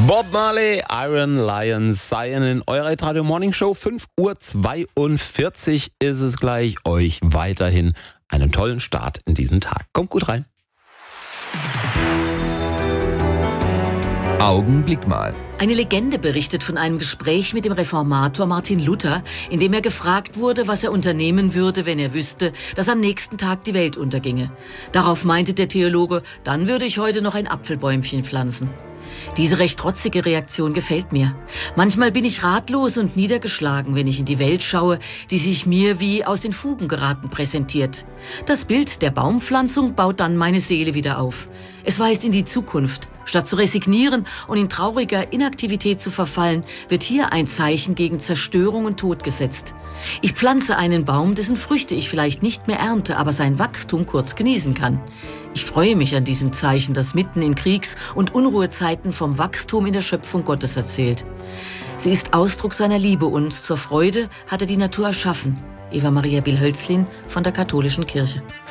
Bob Marley, Iron Lions seien in eurer Radio Morning Show. 5:42 Uhr ist es gleich. Euch weiterhin einen tollen Start in diesen Tag. Kommt gut rein. Augenblick mal. Eine Legende berichtet von einem Gespräch mit dem Reformator Martin Luther, in dem er gefragt wurde, was er unternehmen würde, wenn er wüsste, dass am nächsten Tag die Welt unterginge. Darauf meinte der Theologe, dann würde ich heute noch ein Apfelbäumchen pflanzen. Diese recht trotzige Reaktion gefällt mir. Manchmal bin ich ratlos und niedergeschlagen, wenn ich in die Welt schaue, die sich mir wie aus den Fugen geraten präsentiert. Das Bild der Baumpflanzung baut dann meine Seele wieder auf. Es weist in die Zukunft. Statt zu resignieren und in trauriger Inaktivität zu verfallen, wird hier ein Zeichen gegen Zerstörung und Tod gesetzt. Ich pflanze einen Baum, dessen Früchte ich vielleicht nicht mehr ernte, aber sein Wachstum kurz genießen kann. Ich freue mich an diesem Zeichen, das mitten in Kriegs- und Unruhezeiten vom Wachstum in der Schöpfung Gottes erzählt. Sie ist Ausdruck seiner Liebe und zur Freude hat er die Natur erschaffen. Eva Maria Bill-Hölzlin von der Katholischen Kirche.